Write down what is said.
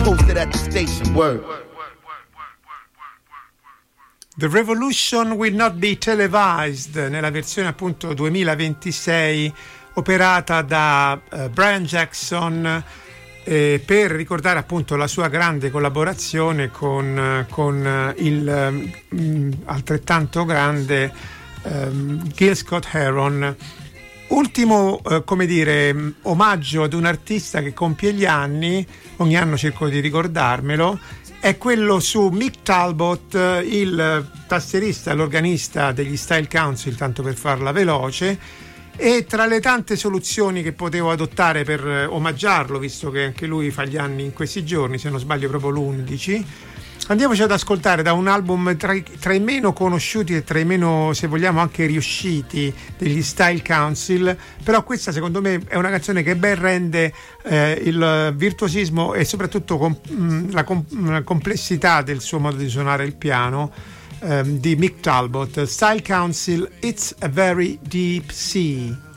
Posted at the station, word. The Revolution Will Not Be Televised, nella versione appunto 2026, operata da Brian Jackson, per ricordare appunto la sua grande collaborazione con il altrettanto grande Gil Scott-Heron. Ultimo omaggio ad un artista che compie gli anni, ogni anno cerco di ricordarmelo, è quello su Mick Talbot, il tastierista e l'organista degli Style Council, tanto per farla veloce. E tra le tante soluzioni che potevo adottare per omaggiarlo, visto che anche lui fa gli anni in questi giorni, se non sbaglio proprio l'11, andiamoci ad ascoltare da un album tra i meno conosciuti e tra i meno, se vogliamo, anche riusciti degli Style Council. Però questa secondo me è una canzone che ben rende il virtuosismo e soprattutto la complessità del suo modo di suonare il piano, di Mick Talbot. Style Council, It's a Very Deep Sea.